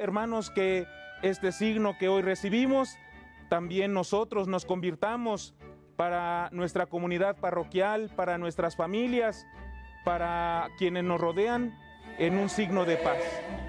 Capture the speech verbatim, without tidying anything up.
hermanos, que este signo que hoy recibimos, también nosotros nos convirtamos para nuestra comunidad parroquial, para nuestras familias, para quienes nos rodean, en un signo de paz.